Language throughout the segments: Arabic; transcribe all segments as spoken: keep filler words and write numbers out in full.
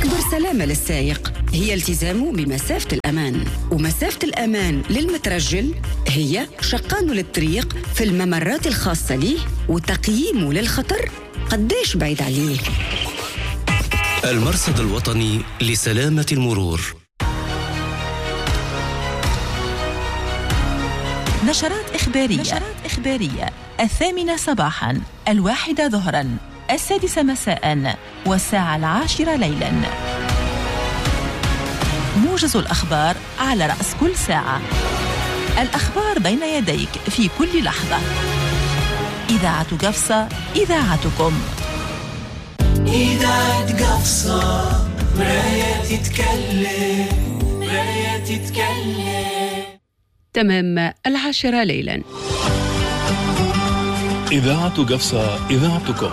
أكبر سلامة للسائق هي التزامه بمسافة الأمان، ومسافة الأمان للمترجل هي شقانه للطريق في الممرات الخاصة ليه وتقييمه للخطر قديش بعيد عليه. المرصد الوطني لسلامة المرور. نشرات إخبارية نشرات إخبارية الثامنة صباحاً، الواحدة ظهراً، السادسة مساءً، والساعة العاشرة ليلاً. موجز الأخبار على رأس كل ساعة. الأخبار بين يديك في كل لحظة. إذاعة قفصة، إذاعتكم. إذاعة قفصة، مراية تتكلم، مراية تتكلم. تمام العاشرة ليلاً. إذاعة قفصة، إذاعتكم.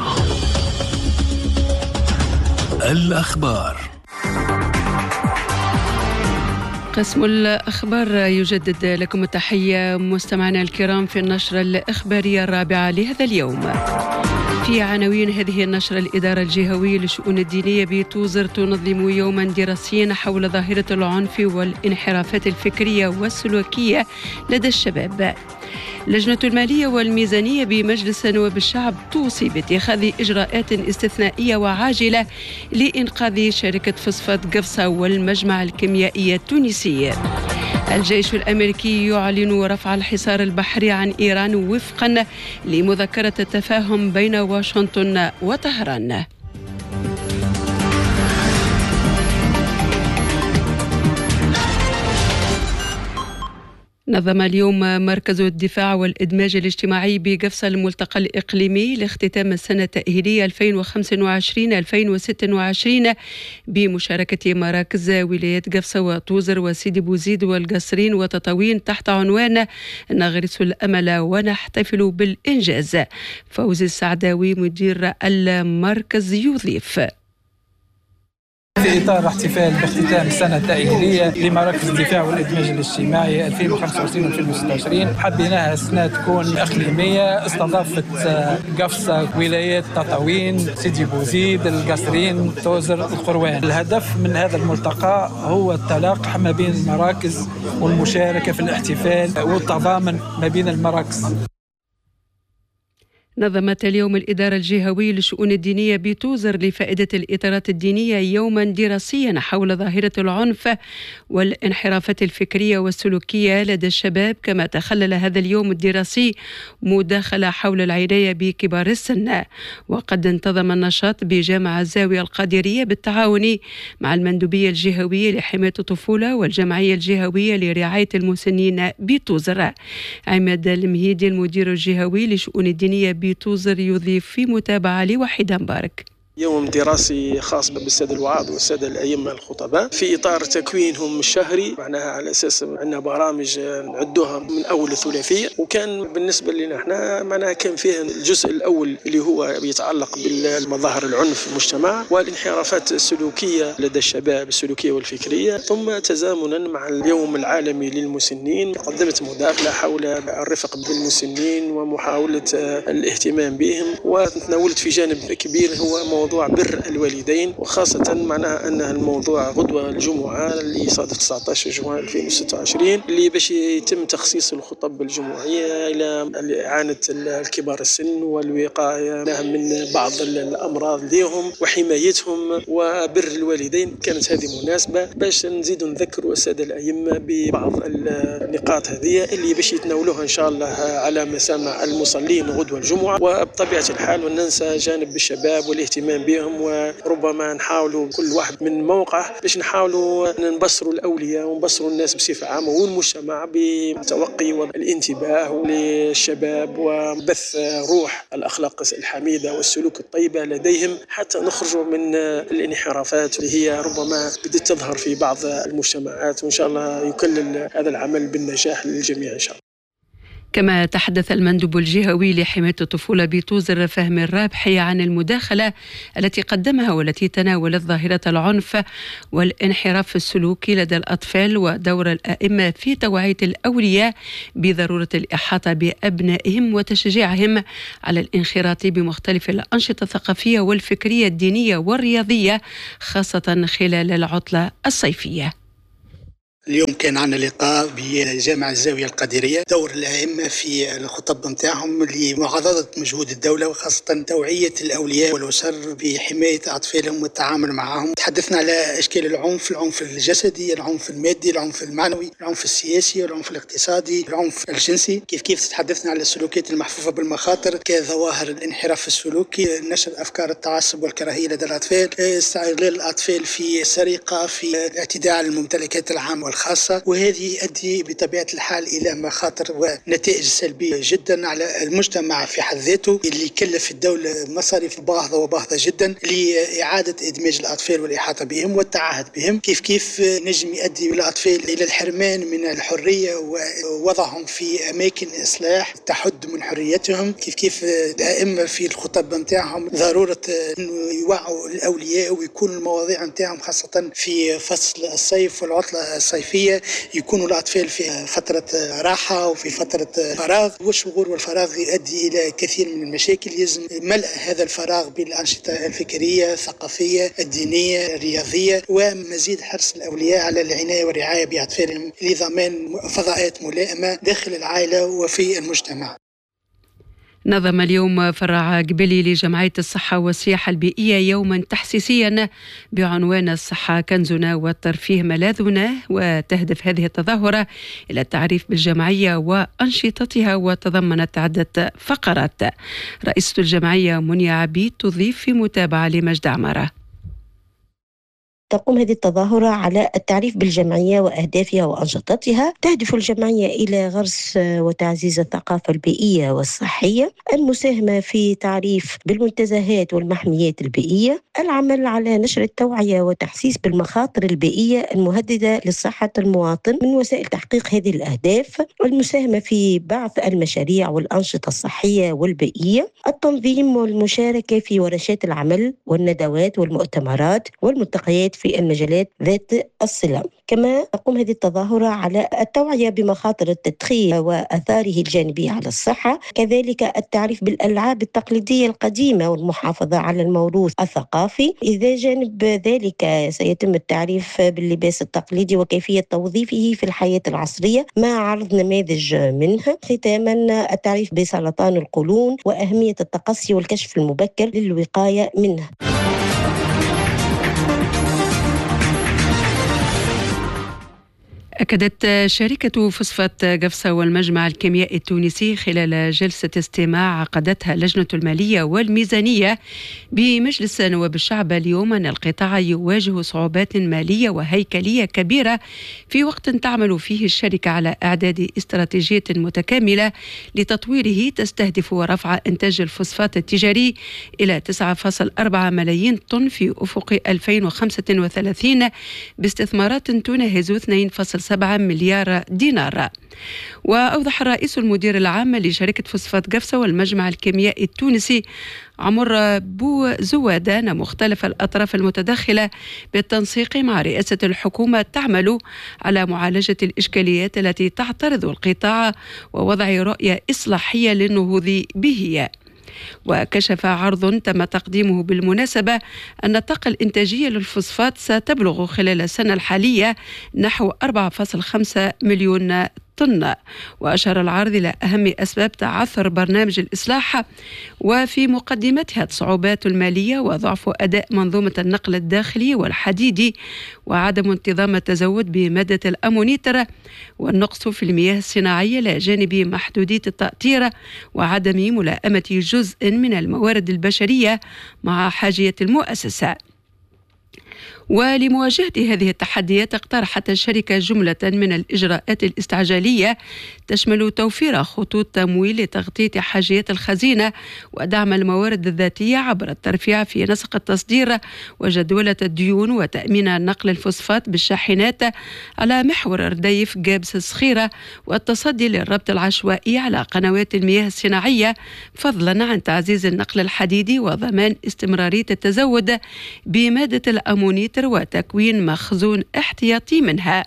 الأخبار. قسم الأخبار يجدد لكم التحية مستمعينا الكرام في النشرة الإخبارية الرابعة لهذا اليوم. في عناوين هذه النشرة: الإدارة الجهوية للشؤون الدينية بتوزر تنظم يوما دراسيا حول ظاهرة العنف والانحرافات الفكرية والسلوكية لدى الشباب. لجنة المالية والميزانية بمجلس نواب الشعب توصي باتخاذ إجراءات استثنائية وعاجلة لإنقاذ شركة فوسفات قفصة والمجمع الكيميائي التونسي. الجيش الأمريكي يعلن رفع الحصار البحري عن إيران وفقا لمذكرة التفاهم بين واشنطن وطهران. نظم اليوم مركز الدفاع والإدماج الاجتماعي بقفصة الملتقى الإقليمي لاختتام السنة التأهيلية ألفين وخمسة وعشرين ألفين وستة وعشرين بمشاركة مراكز ولايات قفصة وطوزر وسيدي بوزيد والقصرين وتطاوين تحت عنوان نغرس الأمل ونحتفل بالإنجاز. فوزي السعداوي مدير المركز يضيف: في إطار احتفال باختتام السنة التأهيلية لمراكز الدفاع والإدماج الاجتماعي ألفين وخمسة وعشرين ألفين وستة وعشرين، حبيناها السنة تكون إقليمية، استضافت قفصة، ولايات تطاوين، سيدي بوزيد، القصرين، توزر، القروان. الهدف من هذا الملتقى هو التلاقح ما بين المراكز والمشاركة في الاحتفال والتضامن ما بين المراكز. نظمت اليوم الإدارة الجهوية للشؤون الدينية بتوزر لفائدة الإطارات الدينية يوما دراسيا حول ظاهرة العنف والانحرافات الفكرية والسلوكية لدى الشباب، كما تخلل هذا اليوم الدراسي مداخلة حول العناية بكبار السن. وقد انتظم النشاط بجامعة زاوية القادرية بالتعاون مع المندوبية الجهوية لحماية الطفولة والجمعية الجهوية لرعاية المسنين بتوزر. عماد المهيدي المدير الجهوي للشؤون الدينية بتوزر يضيف في متابعة لوحيدة مبارك: يوم دراسي خاص بالسادة الوعاظ والسادة الأئمة الخطباء في إطار تكوينهم الشهري، معناها على أساس عندنا برامج نعدوها من أول الثلاثية. وكان بالنسبة لنا احنا معناها كان فيها الجزء الأول اللي هو يتعلق بالمظاهر العنف في المجتمع والانحرافات السلوكية لدى الشباب السلوكية والفكرية، ثم تزامنا مع اليوم العالمي للمسنين قدمت مداخلة حول الرفق بالمسنين ومحاولة الاهتمام بهم، وتناولت في جانب كبير هو موضوع بر الوالدين، وخاصة معناها أن الموضوع غدوة الجمعة اللي صادف تسعة عشر جوان ألفين وستة وعشرين اللي باش يتم تخصيص الخطب الجمعية إلى إعانة الكبار السن والوقاية من بعض الأمراض لهم وحمايتهم وبر الوالدين. كانت هذه مناسبة باش نزيد نذكر السادة الأئمة ببعض النقاط هذه اللي باش يتناولوها إن شاء الله على مسامع المصلين غدوة الجمعة. وبطبيعة الحال وننسى جانب الشباب والاهتمام بهم، وربما نحاولوا كل واحد من موقع باش نحاولوا نبصروا الأولياء ونبصروا الناس بصفة عامة والمجتمع بتوقي والانتباه للشباب وبث روح الأخلاق الحميدة والسلوك الطيبة لديهم حتى نخرجوا من الانحرافات اللي هي ربما بدأت تظهر في بعض المجتمعات. وإن شاء الله يكلل هذا العمل بالنجاح للجميع إن شاء الله. كما تحدث المندوب الجهوي لحماية الطفولة بتوزر فهمي الرابحي عن المداخلة التي قدمها والتي تناولت ظاهرة العنف والانحراف السلوكي لدى الأطفال ودور الآئمة في توعية الأولياء بضرورة الإحاطة بأبنائهم وتشجيعهم على الانخراط بمختلف الأنشطة الثقافية والفكرية الدينية والرياضية خاصة خلال العطلة الصيفية. اليوم كان عندنا لقاء بجامع الزاوية القديرية، دور الأئمة في الخطب نتاعهم لمعاضدة مجهود الدولة وخاصة توعية الأولياء والأسر بحماية أطفالهم والتعامل معهم. تحدثنا على أشكال العنف، العنف الجسدي، العنف المادي، العنف المعنوي، العنف السياسي، العنف الاقتصادي، العنف الجنسي. كيف كيف تحدثنا على السلوكيات المحفوفة بالمخاطر كظواهر الانحراف السلوكي، نشر أفكار التعصب والكراهية لدى الأطفال، استغلال الأطفال في السرقة، في الاعتداء على الممتلكات العامة الخاصة، وهذه يؤدي بطبيعة الحال إلى مخاطر ونتائج سلبية جدا على المجتمع في حد ذاته، اللي يكلف الدولة مصاريف باهظة وباهظة جدا لإعادة إدماج الأطفال والإحاطة بهم والتعهد بهم. كيف كيف نجم يؤدي الأطفال إلى الحرمان من الحرية ووضعهم في أماكن إصلاح تحد من حريتهم. كيف كيف الأئمة في الخطب نتاعهم ضرورة أنه يوعوا الأولياء ويكون المواضيع نتاعهم خاصة في فصل الصيف والعطلة الصيفية يكونوا الأطفال في فترة راحة وفي فترة فراغ، والشغور والفراغ يؤدي إلى كثير من المشاكل. يلزم ملء هذا الفراغ بالأنشطة الفكرية الثقافية الدينية الرياضية، ومزيد حرص الأولياء على العناية والرعاية بأطفالهم لضمان فضاءات ملائمة داخل العائلة وفي المجتمع. نظم اليوم فرع قبلي لجمعية الصحة والسياحة البيئية يوما تحسيسيا بعنوان الصحة كنزنا والترفيه ملاذنا، وتهدف هذه التظاهرة إلى التعريف بالجمعية وأنشطتها، وتضمنت عدة فقرات. رئيسة الجمعية منيا عبيد تضيف في متابعة لمجد عمارة. تقوم هذه التظاهرة على التعريف بالجمعية وأهدافها وأنشطتها. تهدف الجمعية إلى غرس وتعزيز الثقافة البيئية والصحية، المساهمة في تعريف بالمنتزهات والمحميات البيئية، العمل على نشر التوعية وتحسيس بالمخاطر البيئية المهددة لصحة المواطن من وسائل تحقيق هذه الأهداف، المساهمة في بعث المشاريع والأنشطة الصحية والبيئية، التنظيم والمشاركة في ورشات العمل والندوات والمؤتمرات والملتقيات في المجالات ذات الصلة. كما تقوم هذه التظاهرة على التوعية بمخاطر التدخين وآثاره الجانبية على الصحة، كذلك التعريف بالألعاب التقليدية القديمة والمحافظة على الموروث الثقافي. إذا جانب ذلك سيتم التعريف باللباس التقليدي وكيفية توظيفه في الحياة العصرية مع عرض نماذج منها. ختاما التعريف بسرطان القولون وأهمية التقصي والكشف المبكر للوقاية منه. أكدت شركة فوسفات قفصة والمجمع الكيميائي التونسي خلال جلسة استماع عقدتها لجنة المالية والميزانية بمجلس نواب الشعب اليوم أن القطاع يواجه صعوبات مالية وهيكلية كبيرة في وقت تعمل فيه الشركة على إعداد استراتيجية متكاملة لتطويره تستهدف رفع إنتاج الفوسفات التجاري إلى تسعة فاصلة أربعة ملايين طن في أفق ألفين وخمسة وثلاثين باستثمارات تناهز اثنين فاصلة سبعة مليار دينار. وأوضح الرئيس المدير العام لشركة فوسفات قفصة والمجمع الكيميائي التونسي عمر بو زوادان مختلف الأطراف المتداخلة بالتنسيق مع رئاسة الحكومة تعمل على معالجة الإشكاليات التي تعترض القطاع ووضع رؤية إصلاحية للنهوض به. وكشف عرض تم تقديمه بالمناسبة أن الطاقة الإنتاجية للفوسفات ستبلغ خلال السنة الحالية نحو أربعة فاصلة خمسة مليون طن. وأشار العرض إلى أهم أسباب تعثر برنامج الإصلاح وفي مقدمتها الصعوبات المالية وضعف أداء منظومة النقل الداخلي والحديدي وعدم انتظام التزود بمادة الأمونيتر والنقص في المياه الصناعية إلى جانب محدودية التأطير وعدم ملائمة جزء من الموارد البشرية مع حاجية المؤسسة. ولمواجهة هذه التحديات اقترحت الشركة جملة من الإجراءات الاستعجالية تشمل توفير خطوط تمويل لتغطية حاجيات الخزينة ودعم الموارد الذاتية عبر الترفيع في نسق التصدير وجدولة الديون وتأمين نقل الفوسفات بالشاحنات على محور رديف جابس الصخيرة والتصدي للربط العشوائي على قنوات المياه الصناعية فضلا عن تعزيز النقل الحديدي وضمان استمرارية التزود بمادة الأمونيت وتكوين مخزون احتياطي منها.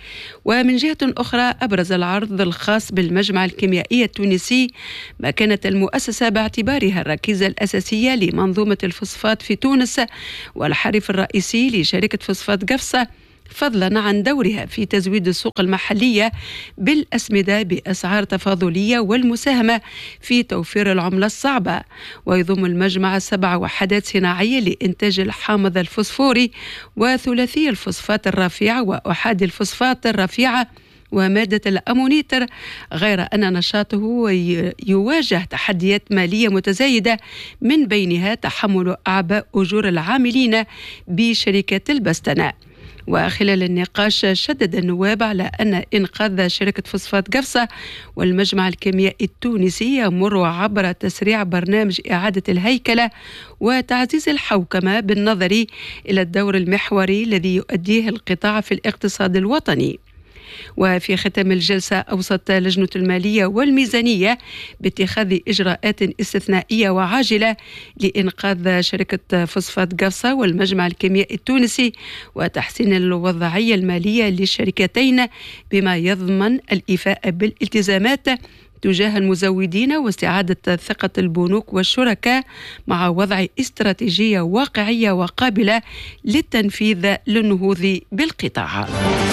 ومن جهة أخرى أبرز العرض الخاص بالمجمع الكيميائي التونسي مكانة المؤسسة باعتبارها الركيزة الأساسية لمنظومة الفوسفات في تونس والحريف الرئيسي لشركة فوسفات قفصة فضلا عن دورها في تزويد السوق المحلية بالأسمدة بأسعار تفاضلية والمساهمة في توفير العملة الصعبة. ويضم المجمع سبع وحدات صناعية لإنتاج الحامض الفوسفوري وثلاثي الفوسفات الرفيع وأحاد الفوسفات الرفيعة ومادة الأمونيتر، غير أن نشاطه يواجه تحديات مالية متزايدة من بينها تحمل أعباء أجور العاملين بشركة البستنة. وخلال النقاش شدد النواب على أن إنقاذ شركة فوسفات قفصة والمجمع الكيميائي التونسي يمر عبر تسريع برنامج إعادة الهيكلة وتعزيز الحوكمة بالنظر إلى الدور المحوري الذي يؤديه القطاع في الاقتصاد الوطني. وفي ختام الجلسة أوصت لجنة المالية والميزانية باتخاذ إجراءات استثنائية وعاجلة لإنقاذ شركة فوسفات قفصة والمجمع الكيميائي التونسي وتحسين الوضعية المالية للشركتين بما يضمن الإيفاء بالالتزامات تجاه المزودين واستعادة ثقة البنوك والشركاء مع وضع استراتيجية واقعية وقابلة للتنفيذ للنهوض بالقطاع.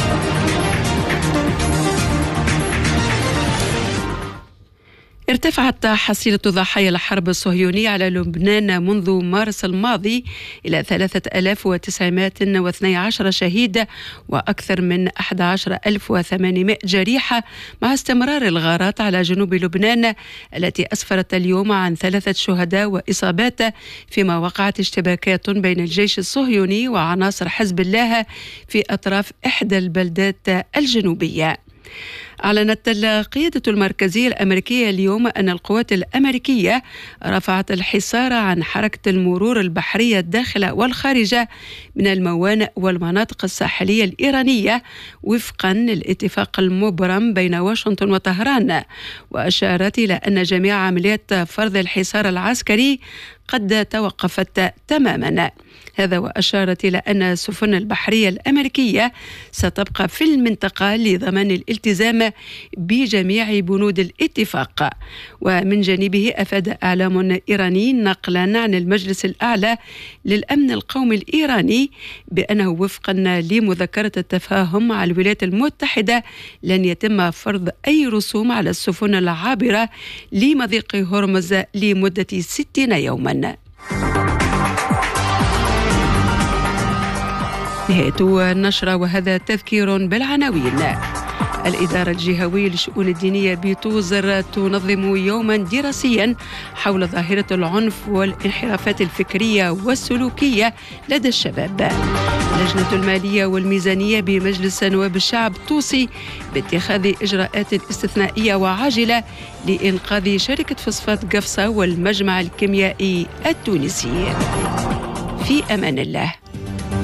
ارتفعت حصيلة ضحايا الحرب الصهيونية على لبنان منذ مارس الماضي إلى ثلاثة آلاف وتسعمائة واثني عشر شهيد وأكثر من أحد عشر ألف وثمانمائة جريحة، مع استمرار الغارات على جنوب لبنان التي أسفرت اليوم عن ثلاثة شهداء وإصابات، فيما وقعت اشتباكات بين الجيش الصهيوني وعناصر حزب الله في أطراف إحدى البلدات الجنوبية. أعلنت القيادة المركزية الأمريكية اليوم أن القوات الأمريكية رفعت الحصار عن حركة المرور البحرية الداخلة والخارجة من الموانئ والمناطق الساحلية الإيرانية وفقا للاتفاق المبرم بين واشنطن وطهران، وأشارت إلى أن جميع عمليات فرض الحصار العسكري قد توقفت تماما. هذا وأشارت إلى أن السفن البحرية الأمريكية ستبقى في المنطقة لضمان الالتزام بجميع بنود الاتفاق. ومن جانبه أفاد إعلام إيراني نقلا عن المجلس الأعلى للأمن القومي الإيراني بأنه وفقا لمذكرة التفاهم مع الولايات المتحدة لن يتم فرض أي رسوم على السفن العابرة لمضيق هرمز لمدة ستين يوما. نهاية النشرة وهذا تذكير بالعناوين. الإدارة الجهوية للشؤون الدينية بتوزر تنظم يوما دراسيا حول ظاهرة العنف والانحرافات الفكرية والسلوكية لدى الشباب. اللجنة المالية والميزانية بمجلس نواب الشعب توصي باتخاذ إجراءات استثنائية وعاجلة لإنقاذ شركة فوسفات قفصة والمجمع الكيميائي التونسي. في أمان الله.